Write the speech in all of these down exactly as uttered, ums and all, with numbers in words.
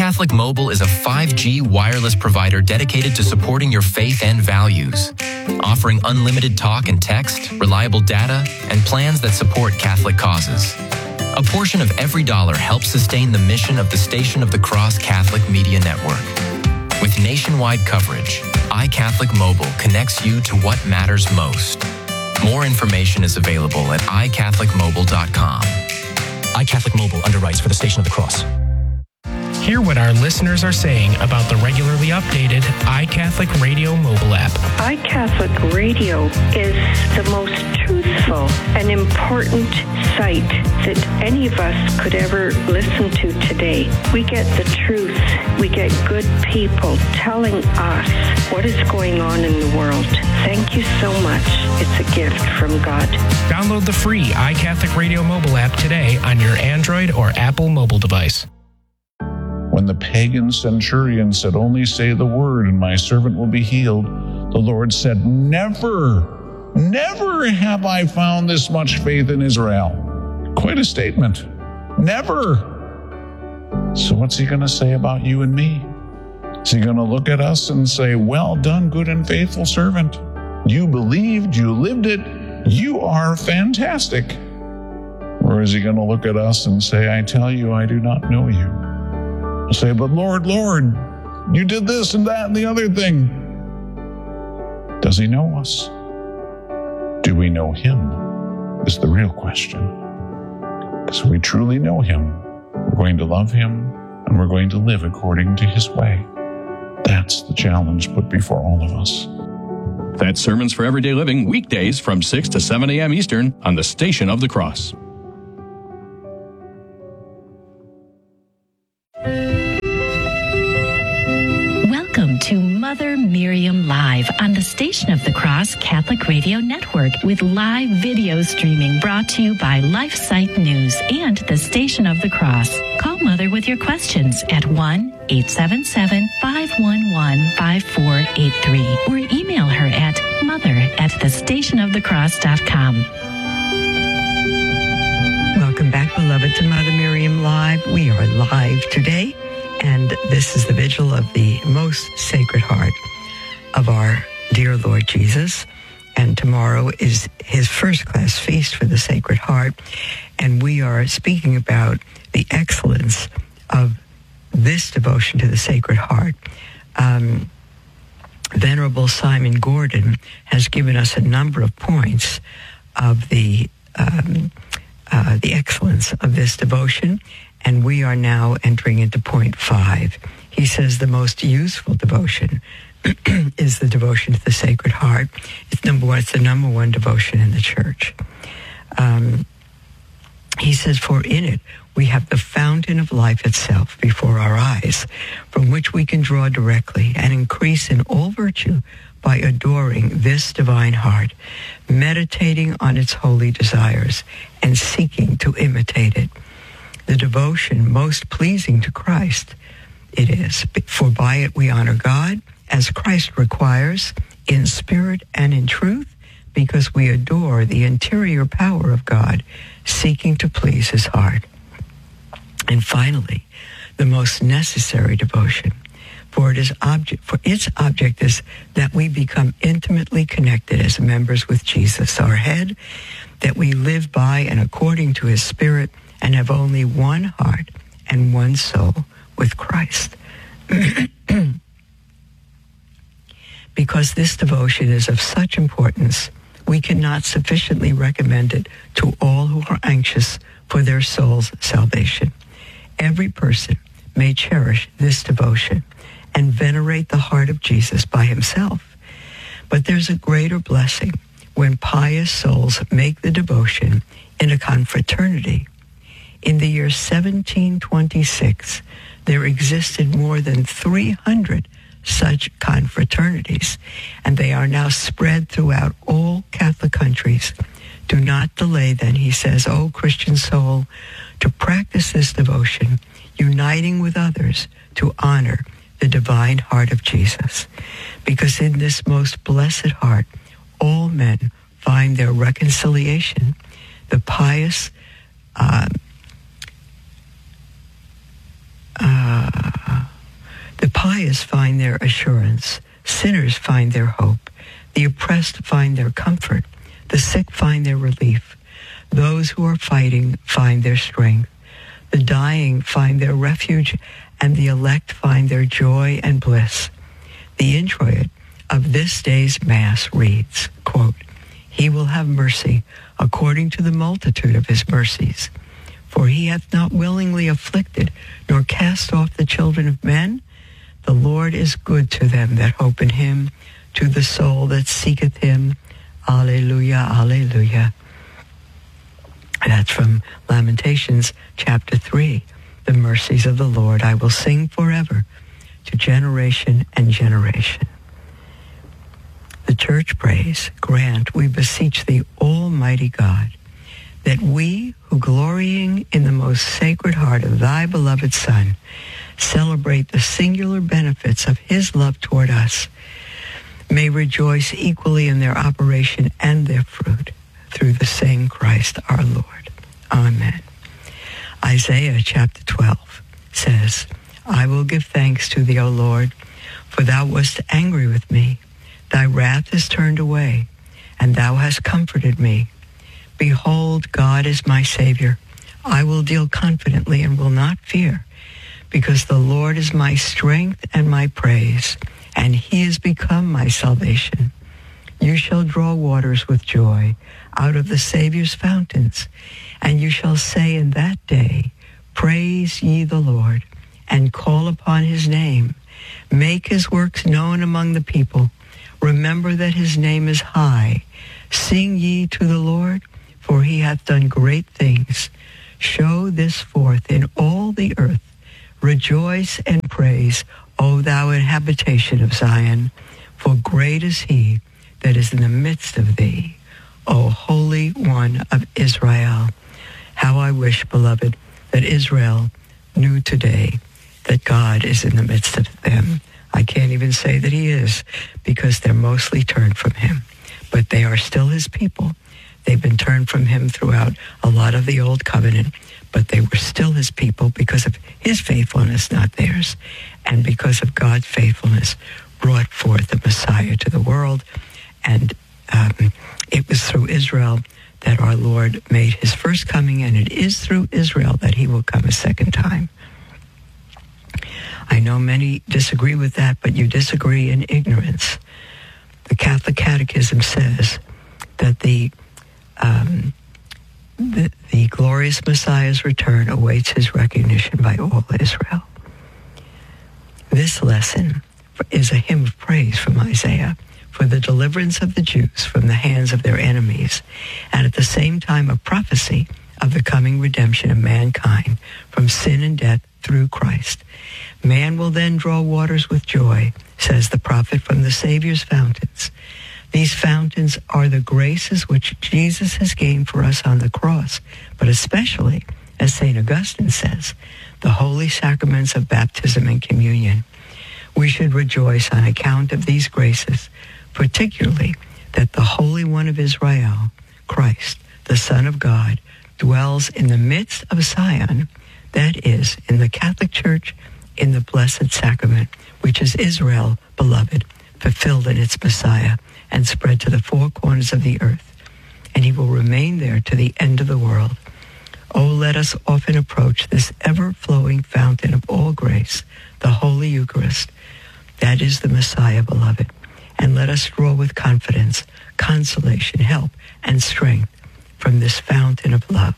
iCatholic Mobile is a five G wireless provider dedicated to supporting your faith and values, offering unlimited talk and text, reliable data, and plans that support Catholic causes. A portion of every dollar helps sustain the mission of the Station of the Cross Catholic Media Network. With nationwide coverage, iCatholic Mobile connects you to what matters most. More information is available at i catholic mobile dot com. iCatholic Mobile underwrites for the Station of the Cross. Hear what our listeners are saying about the regularly updated iCatholic Radio mobile app. iCatholic Radio is the most truthful and important site that any of us could ever listen to today. We get the truth. We get good people telling us what is going on in the world. Thank you so much. It's a gift from God. Download the free iCatholic Radio mobile app today on your Android or Apple mobile device. When the pagan centurion said, "Only say the word and my servant will be healed," the Lord said, "Never, never have I found this much faith in Israel." Quite a statement. Never. So what's he going to say about you and me? Is he going to look at us and say, "Well done, good and faithful servant. You believed, you lived it, you are fantastic"? Or is he going to look at us and say, "I tell you, I do not know you"? Say, "But Lord, Lord, you did this and that and the other thing." Does he know us? Do we know him? Is the real question. Because if we truly know him, we're going to love him and we're going to live according to his way. That's the challenge put before all of us. That's Sermons for Everyday Living, weekdays from six to seven a.m. Eastern on the Station of the Cross. To Mother Miriam Live on the Station of the Cross Catholic Radio Network with live video streaming brought to you by LifeSite News and the Station of the Cross. Call Mother with your questions at one eight seven seven, five one one, five four eight three or email her at mother at the station of the cross dot com. Welcome back, beloved, to Mother Miriam Live. We are live today. And this is the vigil of the most sacred heart of our dear Lord Jesus. And tomorrow is his first class feast for the Sacred Heart. And we are speaking about the excellence of this devotion to the Sacred Heart. Um, Venerable Simon Gordon has given us a number of points of the um, uh, the excellence of this devotion. And we are now entering into point five. He says the most useful devotion is the devotion to the Sacred Heart. It's number one. It's the number one devotion in the Church. Um, he says, for in it we have the fountain of life itself before our eyes, from which we can draw directly and increase in all virtue by adoring this divine heart, meditating on its holy desires, and seeking to imitate it. The devotion most pleasing to Christ it is, for by it we honor God, as Christ requires, in spirit and in truth, because we adore the interior power of God, seeking to please his heart. And finally, the most necessary devotion, for it is object, for its object is that we become intimately connected as members with Jesus, our head, that we live by and according to his spirit, and have only one heart and one soul with Christ. Because this devotion is of such importance, we cannot sufficiently recommend it to all who are anxious for their soul's salvation. Every person may cherish this devotion and venerate the heart of Jesus by himself. But there's a greater blessing when pious souls make the devotion in a confraternity. In the year seventeen twenty-six, there existed more than three hundred such confraternities, and they are now spread throughout all Catholic countries. Do not delay then, he says, O Christian soul, to practice this devotion, uniting with others to honor the divine heart of Jesus. Because in this most blessed heart, all men find their reconciliation. The pious uh, Uh, pious find their assurance, sinners find their hope, the oppressed find their comfort, the sick find their relief, those who are fighting find their strength, the dying find their refuge, and the elect find their joy and bliss. The introit of this day's Mass reads, quote, He will have mercy according to the multitude of his mercies. For he hath not willingly afflicted, nor cast off the children of men. The Lord is good to them that hope in him, to the soul that seeketh him. Alleluia, alleluia. That's from Lamentations chapter three. The mercies of the Lord I will sing forever, to generation and generation. The church prays, grant, we beseech thee, Almighty God, that we who glorying in the most sacred heart of thy beloved Son, celebrate the singular benefits of his love toward us, may rejoice equally in their operation and their fruit, through the same Christ our Lord. Amen. Isaiah chapter twelve says, I will give thanks to thee, O Lord, for thou wast angry with me. Thy wrath is turned away, and thou hast comforted me. Behold, God is my Savior. I will deal confidently and will not fear, because the Lord is my strength and my praise, and he is become my salvation. You shall draw waters with joy out of the Savior's fountains, and you shall say in that day, Praise ye the Lord, and call upon his name. Make his works known among the people. Remember that his name is high. Sing ye to the Lord, for he hath done great things. Show this forth in all the earth. Rejoice and praise, O thou habitation of Zion, for great is he that is in the midst of thee, O Holy One of Israel. How I wish, beloved, that Israel knew today that God is in the midst of them. I can't even say that he is, because they're mostly turned from him. But they are still his people. They've been turned from him throughout a lot of the Old Covenant, but they were still his people because of his faithfulness, not theirs, and because of God's faithfulness brought forth the Messiah to the world. And um, it was through Israel that our Lord made his first coming, and it is through Israel that he will come a second time. I know many disagree with that, but you disagree in ignorance. The Catholic Catechism says that the um, the, the glorious Messiah's return awaits his recognition by all Israel. This lesson is a hymn of praise from Isaiah for the deliverance of the Jews from the hands of their enemies, and at the same time a prophecy of the coming redemption of mankind from sin and death through Christ. Man will then draw waters with joy, says the prophet, from the Savior's fountains. These fountains are the graces which Jesus has gained for us on the cross, but especially, as Saint Augustine says, the holy sacraments of baptism and communion. We should rejoice on account of these graces, particularly that the Holy One of Israel, Christ, the Son of God, dwells in the midst of Zion, that is, in the Catholic Church, in the Blessed Sacrament, which is Israel, beloved, fulfilled in its Messiah, and spread to the four corners of the earth. And he will remain there to the end of the world. Oh, let us often approach this ever-flowing fountain of all grace, the Holy Eucharist. That is the Messiah, beloved. And let us draw with confidence, consolation, help, and strength from this fountain of love.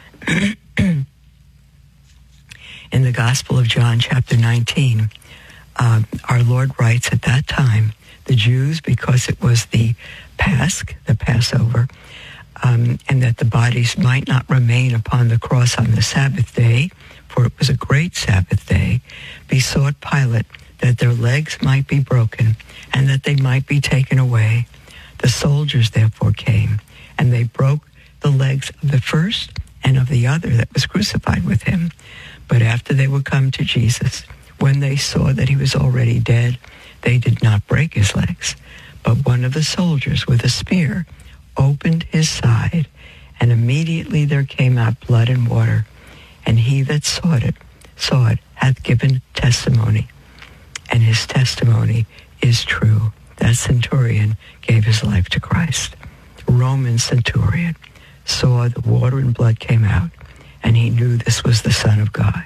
In the Gospel of John, chapter nineteen, uh, our Lord writes, at that time, the Jews, because it was the Pasch, the Passover, um, and that the bodies might not remain upon the cross on the Sabbath day, for it was a great Sabbath day, besought Pilate that their legs might be broken and that they might be taken away. The soldiers therefore came, and they broke the legs of the first and of the other that was crucified with him. But after they were come to Jesus, when they saw that he was already dead, they did not break his legs. But one of the soldiers with a spear opened his side, and immediately there came out blood and water. And he that saw it, saw it, hath given testimony. and his testimony is true. That centurion gave his life to Christ. Roman centurion saw the water and blood came out, and he knew this was the Son of God.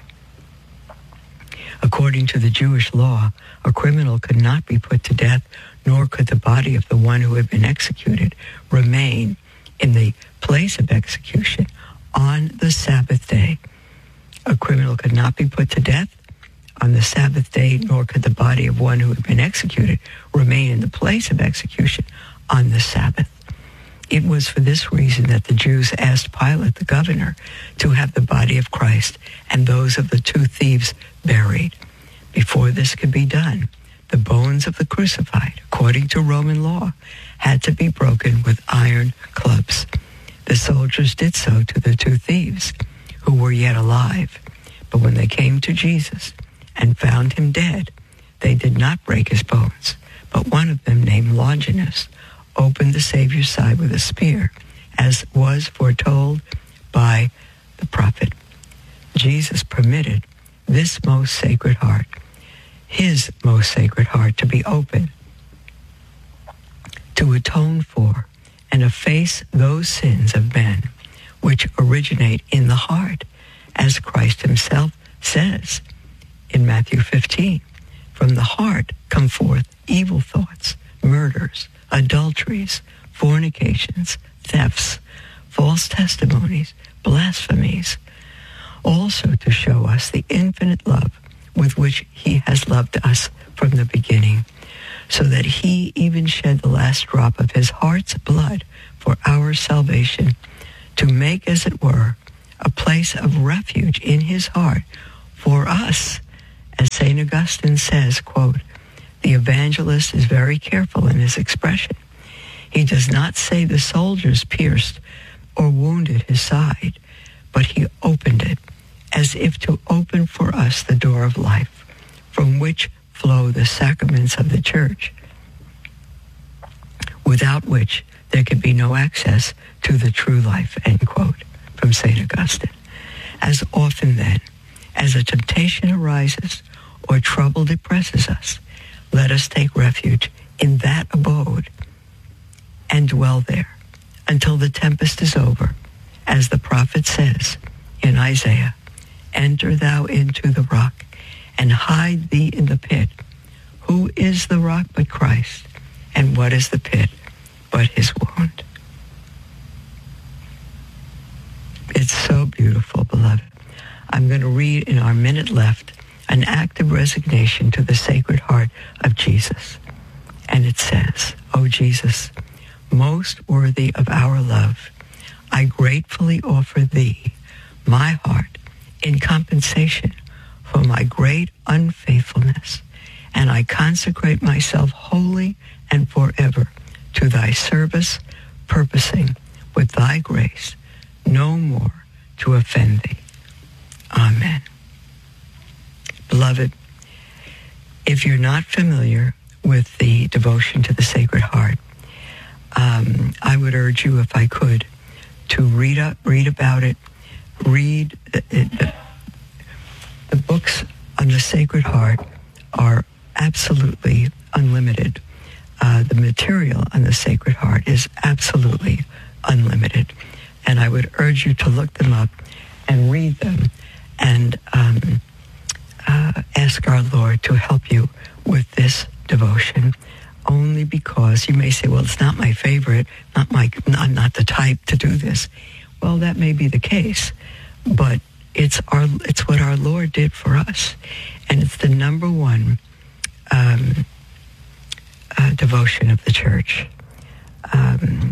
According to the Jewish law, a criminal could not be put to death, nor could the body of the one who had been executed remain in the place of execution on the Sabbath day. A criminal could not be put to death on the Sabbath day, nor could the body of one who had been executed remain in the place of execution on the Sabbath. It was for this reason that the Jews asked Pilate, the governor, to have the body of Christ and those of the two thieves buried. Before this could be done, the bones of the crucified, according to Roman law, had to be broken with iron clubs. The soldiers did so to the two thieves, who were yet alive. But when they came to Jesus and found him dead, they did not break his bones. But one of them, named Longinus, opened the Savior's side with a spear, as was foretold by the prophet. Jesus permitted this most sacred heart, his most sacred heart, to be open, to atone for and efface those sins of men which originate in the heart, as Christ himself says in Matthew fifteen. From the heart come forth evil thoughts, murders, adulteries, fornications, thefts, false testimonies, blasphemies, also to show us the infinite love with which he has loved us from the beginning, so that he even shed the last drop of his heart's blood for our salvation, to make, as it were, a place of refuge in his heart for us. As Saint Augustine says, quote, the evangelist is very careful in his expression. He does not say the soldiers pierced or wounded his side, but he opened it, as if to open for us the door of life, from which flow the sacraments of the church, without which there could be no access to the true life, end quote, from Saint Augustine. As often then, as a temptation arises or trouble depresses us, let us take refuge in that abode and dwell there until the tempest is over. As the prophet says in Isaiah, enter thou into the rock and hide thee in the pit. Who is the rock but Christ? And what is the pit but his wound? It's so beautiful, beloved. I'm going to read in our minute left an act of resignation to the Sacred Heart of Jesus. And it says, O Jesus, most worthy of our love, I gratefully offer thee my heart in compensation for my great unfaithfulness, and I consecrate myself wholly and forever to thy service, purposing with thy grace no more to offend thee. Amen. Beloved, if you're not familiar with the devotion to the Sacred Heart, um, I would urge you, if I could, to read up, read about it, read the, the, the books on the Sacred Heart are absolutely unlimited. Uh, the material on the Sacred Heart is absolutely unlimited. And I would urge you to look them up and read them and um, uh, ask our Lord to help you with this devotion, only because you may say, well, it's not my favorite, not my, I'm not the type to do this. Well, that may be the case, but it's our, it's what our Lord did for us. And it's the number one um, uh, devotion of the church. Um,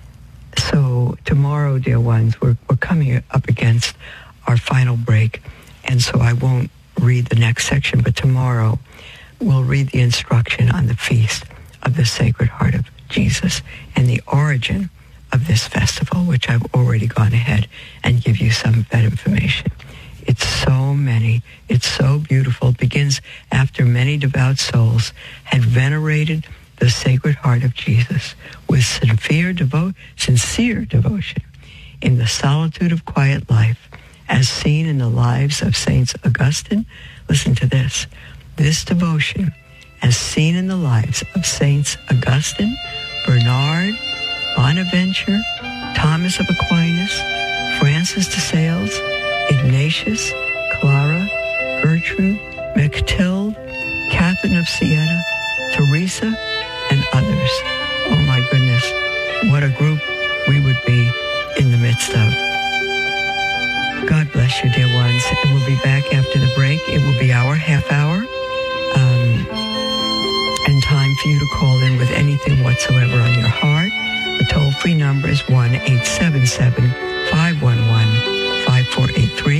so tomorrow, dear ones, we're, we're coming up against our final break, and so I won't read the next section, but tomorrow we'll read the instruction on the feast of the Sacred Heart of Jesus and the origin of this festival, which I've already gone ahead and give you some of that information. It's so many, it's so beautiful. It begins after many devout souls had venerated the Sacred Heart of Jesus with sincere, devo- sincere devotion in the solitude of quiet life, as seen in the lives of Saints Augustine, listen to this, this devotion as seen in the lives of Saints Augustine, Bernard, Bonaventure, Thomas of Aquinas, Francis de Sales, Ignatius, Clara, Gertrude, Mechtilde, Catherine of Siena, Teresa, and others. Oh my goodness, what a group we would be in the midst of. God bless you, dear ones. And we'll be back after the break. It will be our half hour. Um, and time for you to call in with anything whatsoever on your heart. The toll-free number is one eight seven seven, five one one, five four eight three.